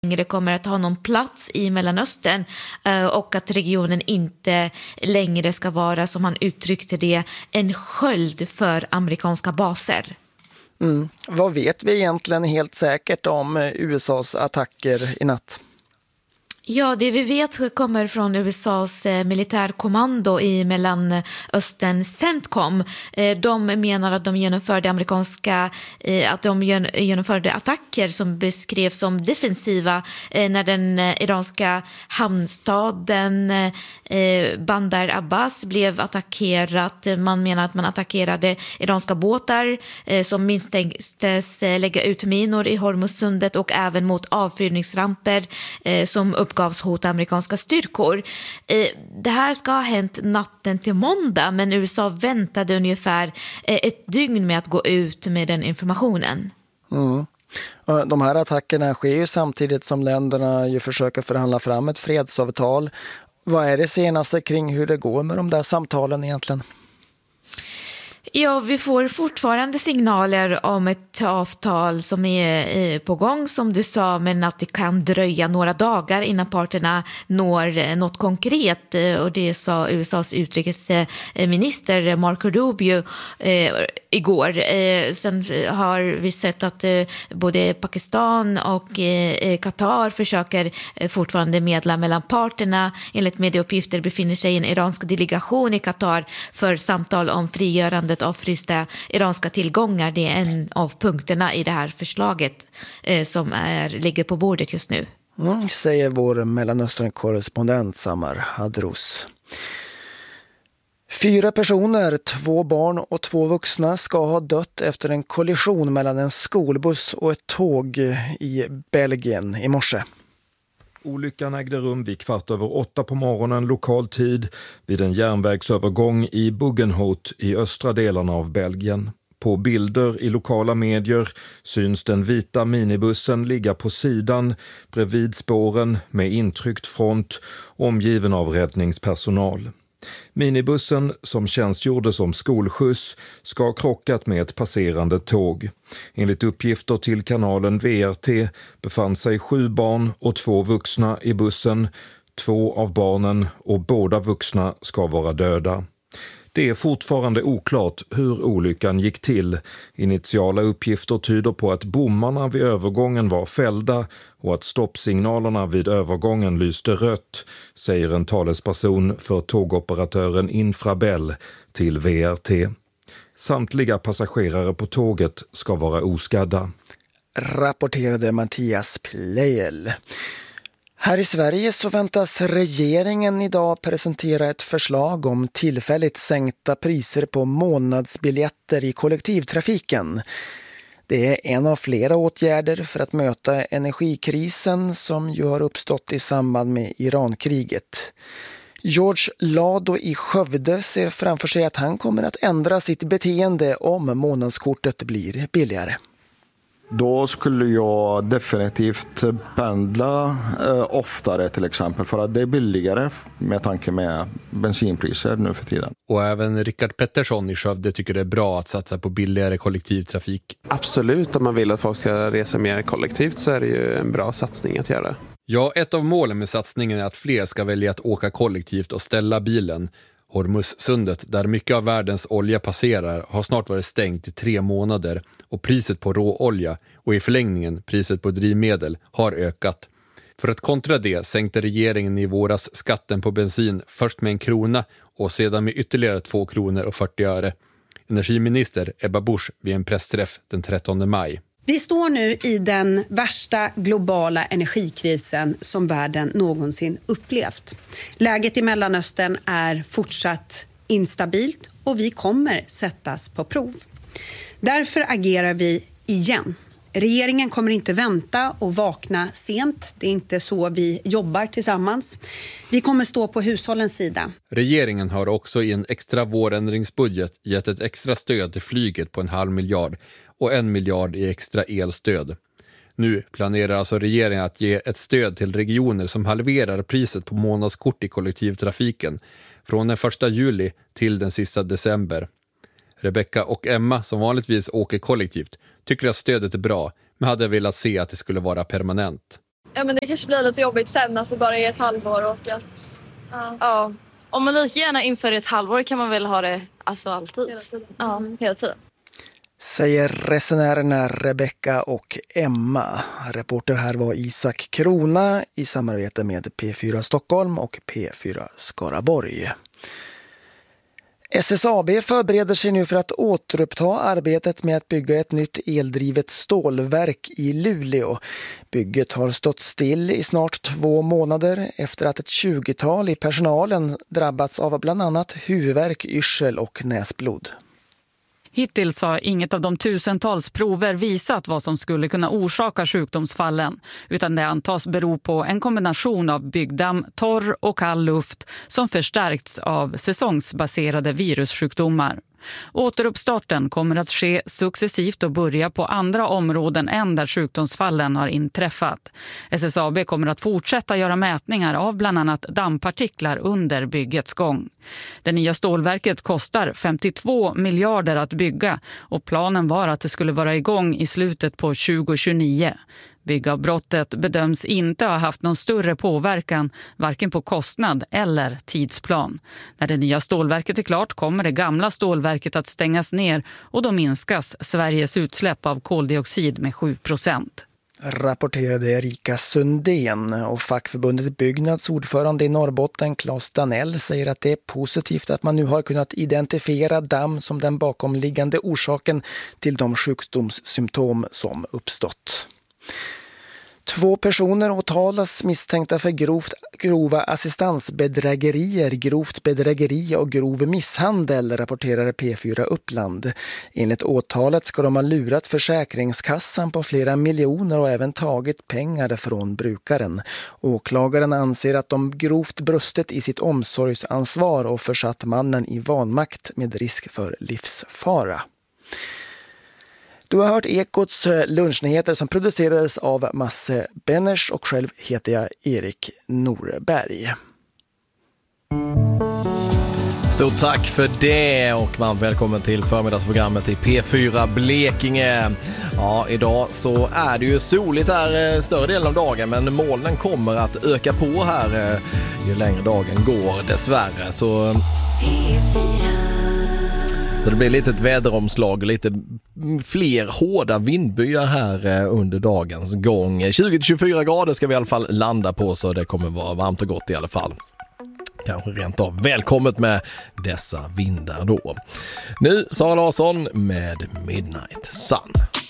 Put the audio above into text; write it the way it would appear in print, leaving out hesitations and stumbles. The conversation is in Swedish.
det kommer att ha någon plats i Mellanöstern och att regionen inte längre ska vara, som han uttryckte det, en sköld för amerikanska baser. Vad vet vi egentligen helt säkert om USAs attacker i natt? Ja, det vi vet kommer från USAs militärkommando i Mellanöstern, CENTCOM. De menar att de genomförde attacker som beskrevs som defensiva när den iranska hamnstaden Bandar Abbas blev attackerat. Man menar att man attackerade iranska båtar som misstänktes lägga ut minor i Hormuzsundet och även mot avfyrningsramper som uppgavs hota amerikanska styrkor. Det här ska ha hänt natten till måndag, men USA väntade ungefär ett dygn med att gå ut med den informationen. De här attackerna sker ju samtidigt som länderna ju försöker förhandla fram ett fredsavtal. Vad är det senaste kring hur det går med de där samtalen egentligen? Ja, vi får fortfarande signaler om ett avtal som är på gång, som du sa, men att det kan dröja några dagar innan parterna når något konkret. Och det sa USAs utrikesminister Marco Rubio igår. Sen har vi sett att både Pakistan och Qatar försöker fortfarande medla mellan parterna. Enligt medieuppgifter befinner sig en iransk delegation i Qatar för samtal om frigörandet av frysta iranska tillgångar. Det är en av punkterna i det här förslaget som ligger på bordet just nu. Säger vår Mellanöstern-korrespondent Samar Hadrous. 4 personer, 2 barn och 2 vuxna ska ha dött efter en kollision mellan en skolbuss och ett tåg i Belgien i morse. Olyckan ägde rum vid 7:15 på morgonen lokal tid vid en järnvägsövergång i Buggenhout i östra delarna av Belgien. På bilder i lokala medier syns den vita minibussen ligga på sidan bredvid spåren med intryckt front, omgiven av räddningspersonal. Minibussen, som tjänstgjorde som skolskjuts, ska ha krockat med ett passerande tåg. Enligt uppgifter till kanalen VRT befann sig 7 barn och 2 vuxna i bussen. 2 av barnen och båda vuxna ska vara döda. Det är fortfarande oklart hur olyckan gick till. Initiala uppgifter tyder på att bommarna vid övergången var fällda och att stoppsignalerna vid övergången lyste rött, säger en talesperson för tågoperatören Infrabel till VRT. Samtliga passagerare på tåget ska vara oskadda. Rapporterade Mattias Plejel. Här i Sverige så väntas regeringen idag presentera ett förslag om tillfälligt sänkta priser på månadsbiljetter i kollektivtrafiken. Det är en av flera åtgärder för att möta energikrisen som ju har uppstått i samband med Irankriget. George Lado i Skövde ser framför sig att han kommer att ändra sitt beteende om månadskortet blir billigare. Då skulle jag definitivt pendla oftare till exempel, för att det är billigare med tanke med bensinpriser nu för tiden. Och även Rickard Pettersson i Skövde tycker det är bra att satsa på billigare kollektivtrafik. Absolut, om man vill att folk ska resa mer kollektivt så är det ju en bra satsning att göra. Ja, ett av målen med satsningen är att fler ska välja att åka kollektivt och ställa bilen. Hormuzsundet, där mycket av världens olja passerar, har snart varit stängt i 3 månader och priset på råolja och i förlängningen priset på drivmedel har ökat. För att kontra det sänkte regeringen i våras skatten på bensin först med 1 krona och sedan med ytterligare 2 kronor och 40 öre. Energiminister Ebba Busch vid en pressträff den 13 maj. Vi står nu i den värsta globala energikrisen som världen någonsin upplevt. Läget i Mellanöstern är fortsatt instabilt och vi kommer sättas på prov. Därför agerar vi igen. Regeringen kommer inte vänta och vakna sent. Det är inte så vi jobbar tillsammans. Vi kommer stå på hushållens sida. Regeringen har också i en extra vårändringsbudget gett ett extra stöd till flyget på 0,5 miljard och 1 miljard i extra elstöd. Nu planerar alltså regeringen att ge ett stöd till regioner som halverar priset på månadskort i kollektivtrafiken från den 1 juli till den sista december. Rebecka och Emma, som vanligtvis åker kollektivt, tycker att stödet är bra men hade velat se att det skulle vara permanent. Ja, men det kanske blir lite jobbigt sen att det bara är ett halvår och att... Ja. Om man lika gärna inför ett halvår kan man väl ha det alltså alltid. Hela tiden. Ja, hela tiden. Säger resenärerna Rebecka och Emma. Reporter här var Isak Krona i samarbete med P4 Stockholm och P4 Skaraborg. SSAB förbereder sig nu för att återuppta arbetet med att bygga ett nytt eldrivet stålverk i Luleå. Bygget har stått still i snart 2 månader efter att ett 20-tal i personalen drabbats av bland annat huvudvärk, yrsel och näsblod. Hittills har inget av de tusentals prover visat vad som skulle kunna orsaka sjukdomsfallen, utan det antas bero på en kombination av byggdamm, torr och kall luft som förstärkts av säsongsbaserade virussjukdomar. Återuppstarten kommer att ske successivt och börja på andra områden än där sjukdomsfallen har inträffat. SSAB kommer att fortsätta göra mätningar av bland annat dammpartiklar under byggets gång. Det nya stålverket kostar 52 miljarder att bygga och planen var att det skulle vara igång i slutet på 2029. Byggavbrottet bedöms inte ha haft någon större påverkan varken på kostnad eller tidsplan. När det nya stålverket är klart kommer det gamla stålverket att stängas ner och då minskas Sveriges utsläpp av koldioxid med 7%. Rapporterade Erika Sundén, och fackförbundet Byggnads ordförande i Norrbotten Claes Danell säger att det är positivt att man nu har kunnat identifiera damm som den bakomliggande orsaken till de sjukdomssymptom som uppstått. 2 personer åtalas misstänkta för grova assistansbedrägerier, grovt bedrägeri och grov misshandel, rapporterar P4 Uppland. Enligt åtalet ska de ha lurat Försäkringskassan på flera miljoner och även tagit pengar från brukaren. Åklagaren anser att de grovt brustit i sitt omsorgsansvar och försatt mannen i vanmakt med risk för livsfara. Du har hört Ekots lunchnyheter som producerades av Masse Benners och själv heter jag Erik Norberg. Stort tack för det och varmt välkommen till förmiddagsprogrammet i P4 Blekinge. Ja, idag så är det ju soligt här större delen av dagen, men molnen kommer att öka på här ju längre dagen går dessvärre. Så det blir lite ett väderomslag, lite fler hårda vindbyar här under dagens gång. 20-24 grader ska vi i alla fall landa på, så det kommer vara varmt och gott i alla fall. Kanske rent av välkommet med dessa vindar då. Nu Sara Larsson med Midnight Sun.